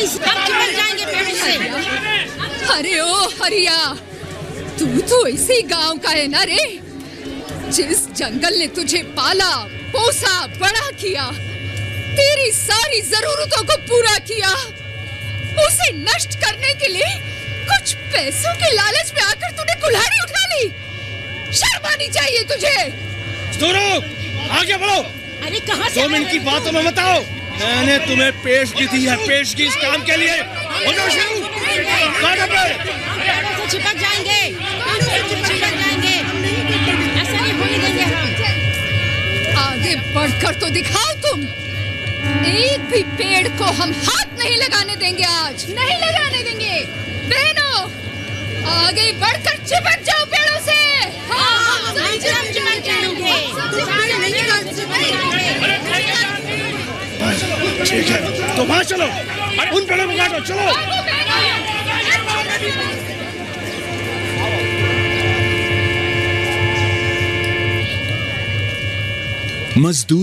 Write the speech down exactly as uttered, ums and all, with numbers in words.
हम चिपक जाएंगे पेड़ से। अरे ओ हरिया, तू तो इसी गांव का है ना रे? जिस जंगल ने तुझे पाला, पोसा, बड़ा किया, तेरी सारी जरूरतों को पूरा किया, उसे नष्ट करने के लिए कुछ पैसों के लालच में आकर तूने कुल्हाड़ी उठा ली। शर्म आनी चाहिए तुझे। आगे बढ़ो। अरे कहाँ से? दो मिनट की बातों में मत आओ। मैंने तुम्हें पेशगी दी है, पेशगी इस काम के लिए। हो जाओ शुरू। चिपक जाएंगे, चिपक जाएंगे, ऐसा नहीं होने देंगे हम। आगे बढ़कर तो दिखाओ तुम। एक भी पेड़ को हम हाथ नहीं लगाने देंगे, आज नहीं लगाने देंगे। बहनों, आगे बढ़कर चिपक जाओ पेड़ों से। हाँ, हम सब चिपक जाएंगे। ठीक है, तो वहाँ चलो, उन पेड़ों को काटो, चलो। मजदूर